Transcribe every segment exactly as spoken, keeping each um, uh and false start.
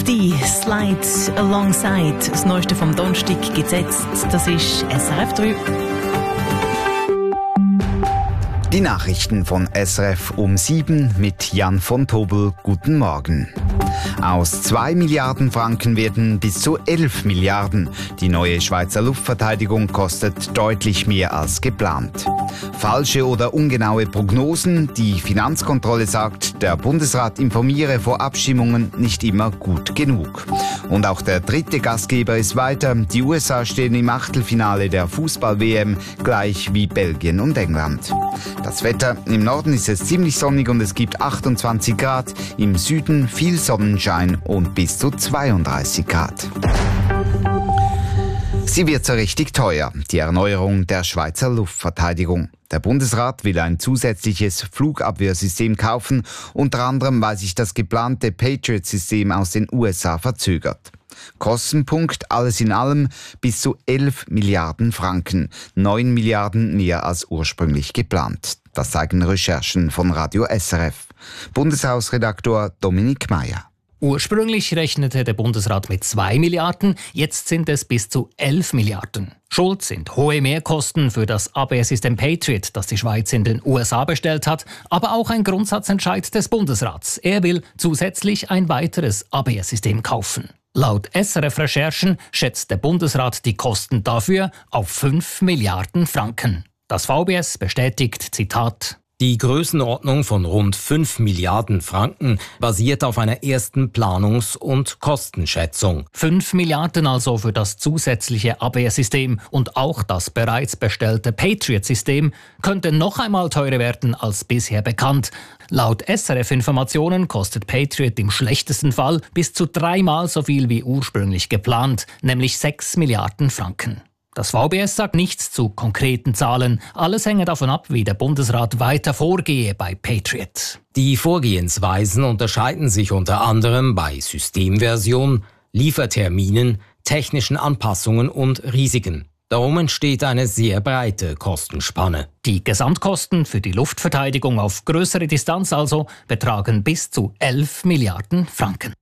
auf die Slide Alongside. Das Neueste vom Donnerstag gesetzt. Das ist S R F drei. Die Nachrichten von S R F um sieben mit Jan von Tobel. Guten Morgen. Aus zwei Milliarden Franken werden bis zu elf Milliarden. Die neue Schweizer Luftverteidigung kostet deutlich mehr als geplant. Falsche oder ungenaue Prognosen. Die Finanzkontrolle sagt, der Bundesrat informiere vor Abstimmungen nicht immer gut genug. Und auch der dritte Gastgeber ist weiter. Die U S A stehen im Achtelfinale der Fußball-W M, gleich wie Belgien und England. Das Wetter: im Norden ist es ziemlich sonnig und es gibt achtundzwanzig Grad, im Süden viel Sonnenschein und bis zu zweiunddreißig Grad. Sie wird so richtig teuer, die Erneuerung der Schweizer Luftverteidigung. Der Bundesrat will ein zusätzliches Flugabwehrsystem kaufen, unter anderem weil sich das geplante Patriot-System aus den U S A verzögert. Kostenpunkt alles in allem bis zu elf Milliarden Franken, neun Milliarden mehr als ursprünglich geplant. Das zeigen Recherchen von Radio S R F. Bundeshausredaktor Dominik Meyer. Ursprünglich rechnete der Bundesrat mit zwei Milliarden, jetzt sind es bis zu elf Milliarden. Schuld sind hohe Mehrkosten für das Abwehrsystem Patriot, das die Schweiz in den U S A bestellt hat, aber auch ein Grundsatzentscheid des Bundesrats. Er will zusätzlich ein weiteres Abwehrsystem kaufen. Laut S R F-Recherchen schätzt der Bundesrat die Kosten dafür auf fünf Milliarden Franken. Das V B S bestätigt, Zitat: Die Größenordnung von rund fünf Milliarden Franken basiert auf einer ersten Planungs- und Kostenschätzung. fünf Milliarden also für das zusätzliche Abwehrsystem und auch das bereits bestellte Patriot-System könnte noch einmal teurer werden als bisher bekannt. Laut S R F-Informationen kostet Patriot im schlechtesten Fall bis zu dreimal so viel wie ursprünglich geplant, nämlich sechs Milliarden Franken. Das V B S sagt nichts zu konkreten Zahlen. Alles hänge davon ab, wie der Bundesrat weiter vorgehe bei Patriot. Die Vorgehensweisen unterscheiden sich unter anderem bei Systemversion, Lieferterminen, technischen Anpassungen und Risiken. Darum entsteht eine sehr breite Kostenspanne. Die Gesamtkosten für die Luftverteidigung auf größere Distanz also betragen bis zu elf Milliarden Franken.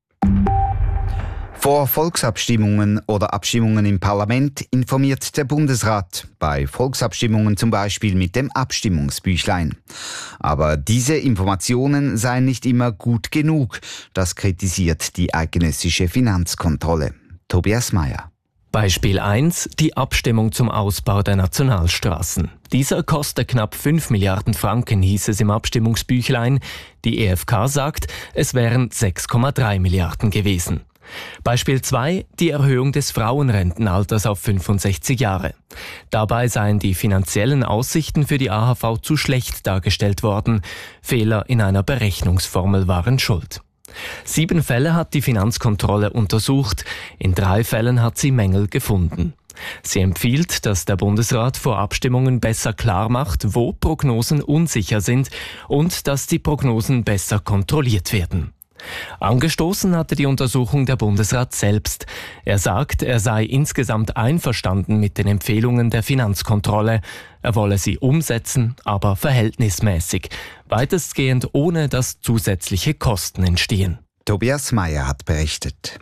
Vor Volksabstimmungen oder Abstimmungen im Parlament informiert der Bundesrat, bei Volksabstimmungen zum Beispiel mit dem Abstimmungsbüchlein. Aber diese Informationen seien nicht immer gut genug, das kritisiert die eidgenössische Finanzkontrolle. Tobias Meyer. Beispiel eins, die Abstimmung zum Ausbau der Nationalstraßen. Dieser kostet knapp fünf Milliarden Franken, hieß es im Abstimmungsbüchlein. Die E F K sagt, es wären sechs Komma drei Milliarden gewesen. Beispiel zwei, die Erhöhung des Frauenrentenalters auf fünfundsechzig Jahre. Dabei seien die finanziellen Aussichten für die A H V zu schlecht dargestellt worden. Fehler in einer Berechnungsformel waren schuld. Sieben Fälle hat die Finanzkontrolle untersucht. In drei Fällen hat sie Mängel gefunden. Sie empfiehlt, dass der Bundesrat vor Abstimmungen besser klar macht, wo Prognosen unsicher sind und dass die Prognosen besser kontrolliert werden. Angestoßen hatte die Untersuchung der Bundesrat selbst. Er sagt, er sei insgesamt einverstanden mit den Empfehlungen der Finanzkontrolle. Er wolle sie umsetzen, aber verhältnismäßig. Weitestgehend ohne dass zusätzliche Kosten entstehen. Tobias Meyer hat berichtet.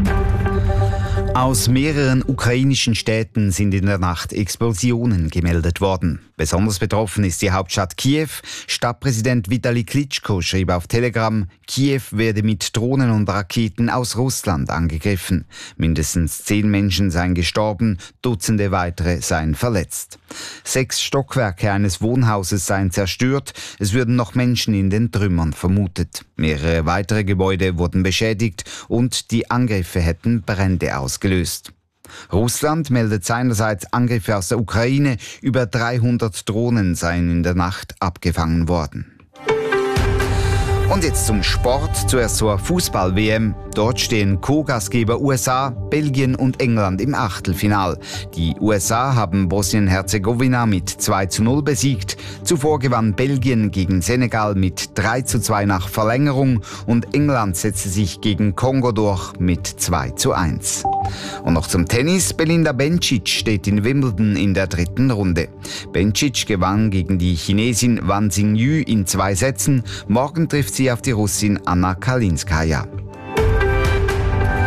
Aus mehreren ukrainischen Städten sind in der Nacht Explosionen gemeldet worden. Besonders betroffen ist die Hauptstadt Kiew. Stadtpräsident Vitali Klitschko schrieb auf Telegram, Kiew werde mit Drohnen und Raketen aus Russland angegriffen. Mindestens zehn Menschen seien gestorben, Dutzende weitere seien verletzt. Sechs Stockwerke eines Wohnhauses seien zerstört, es würden noch Menschen in den Trümmern vermutet. Mehrere weitere Gebäude wurden beschädigt und die Angriffe hätten Brände ausgelöst. Russland meldet seinerseits Angriffe aus der Ukraine. Über dreihundert Drohnen seien in der Nacht abgefangen worden. Und jetzt zum Sport, zuerst zur Fußball-W M. Dort stehen Co-Gastgeber U S A, Belgien und England im Achtelfinal. Die U S A haben Bosnien-Herzegowina mit zwei zu null besiegt. Zuvor gewann Belgien gegen Senegal mit drei zu zwei nach Verlängerung und England setzte sich gegen Kongo durch mit zwei zu eins. Und noch zum Tennis. Belinda Bencic steht in Wimbledon in der dritten Runde. Bencic gewann gegen die Chinesin Wang Xingyu in zwei Sätzen. Morgen trifft sie auf die Russin Anna Kalinskaya.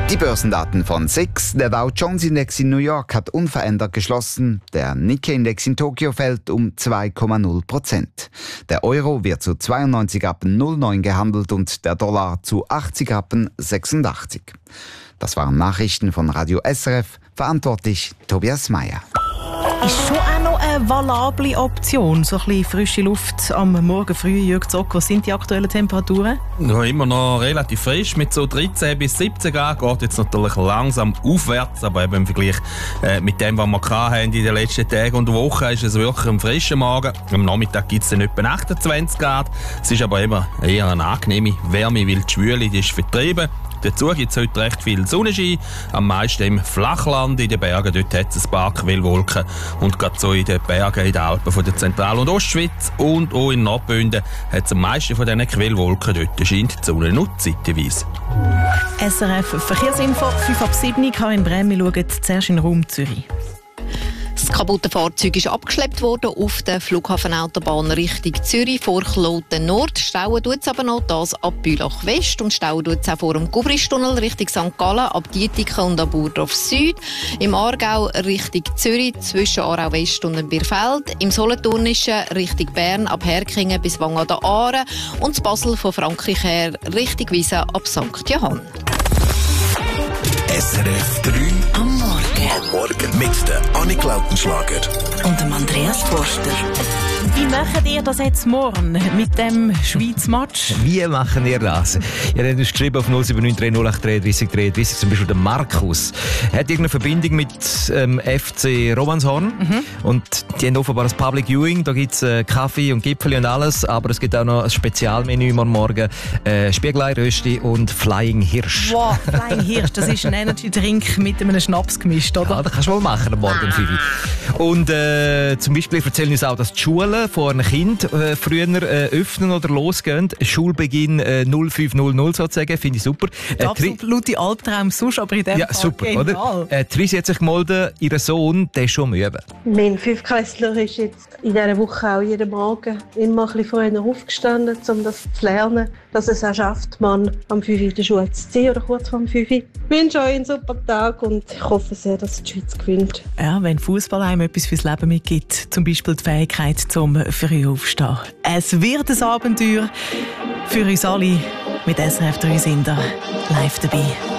Die Börsendaten von S I X. Der Dow Jones Index in New York hat unverändert geschlossen. Der Nikkei Index in Tokio fällt um zwei Komma null Prozent. Der Euro wird zu zweiundneunzig Rappen null neun gehandelt und der Dollar zu achtzig Rappen sechsundachtzig. Das waren Nachrichten von Radio S R F. Verantwortlich Tobias Meyer. Ist schon auch noch eine valable Option, so ein bisschen frische Luft am Morgen früh. Jürg Zock, was sind die aktuellen Temperaturen? Ja, immer noch relativ frisch, mit so dreizehn bis siebzehn Grad. Geht jetzt natürlich langsam aufwärts, aber eben im Vergleich äh, mit dem, was wir hatten in den letzten Tagen und Wochen, ist es wirklich ein frischer Morgen. Am Nachmittag gibt es dann etwa achtundzwanzig Grad. Es ist aber immer eher eine angenehme Wärme, weil die Schwüle die ist vertrieben. Dazu gibt es heute recht viel Sonnenschein, am meisten im Flachland, in den Bergen. Dort hat es ein paar Quellwolken. Und gerade so in den Bergen, in den Alpen von der Zentral- und Ostschweiz und auch in Nordbünden hat es am meisten von diesen Quellwolken. Dort scheint die Sonne nur zeitweise. S R F Verkehrsinfo, fünf ab sieben, Karin Brehm, wir schauen zuerst in den Raum Zürich. Das kaputte Fahrzeug ist abgeschleppt worden auf der Flughafenautobahn Richtung Zürich vor Kloten Nord. Stauen tut es aber noch das ab Bülach West und stauen tut es auch vor dem Gubristunnel Richtung Sankt Gallen ab Dietiken und ab Burdorf Süd. Im Aargau Richtung Zürich zwischen Aarau West und dem Bierfeld. Im Solothurnischen Richtung Bern ab Herkingen bis Wang an der Aare. Und das Basel von Frankreich her Richtung Wiesen ab Sankt Johann. S R F drei am Morgen. Am Morgen mit der Annik Lautenschlager Und dem Andreas Forster. Wie macht ihr das jetzt morgen mit dem Schweiz-Match? Wie machen ihr das? Ihr habt uns geschrieben auf null sieben neun drei null acht drei drei drei drei, zum Beispiel der Markus. Er hat irgendeine Verbindung mit ähm, F C Romanshorn. Mhm. Und die haben offenbar ein Public Viewing. Da gibt es äh, Kaffee und Gipfeli und alles. Aber es gibt auch noch ein Spezialmenü am Morgen. Äh, Spiegelei, Rösti und Flying Hirsch. Wow, Flying Hirsch, das ist ein Energy-Drink mit einem Schnaps gemischt, oder? Ja, das kannst du wohl machen am Morgen um fünf Uhr. Und äh, zum Beispiel erzählen uns auch, dass die Schulen von einem Kind äh, früher äh, öffnen oder losgehen. Schulbeginn äh, null fünf null null sozusagen, finde ich super. Der äh, absolute Albtraum sonst, aber in dem ja, Fall super, genial. Oder? Äh, Trisi hat sich gemeldet, ihr Sohn, der ist schon müde. Mein Fünftklässler ist jetzt in dieser Woche auch jeden Morgen immer ein bisschen früher aufgestanden, um das zu lernen, dass es auch schafft, man am fünf Uhr in der Schule zu sein oder kurz vor dem fünf Uhr. Ich wünsche euch einen super Tag und ich hoffe sehr, dass die Schweiz gewinnt. Ja, wenn Fußball einem etwas fürs Leben mitgibt, zum Beispiel die Fähigkeit zum früh aufstehen. Es wird ein Abenteuer für uns alle. Mit S R F drei sind wir live dabei.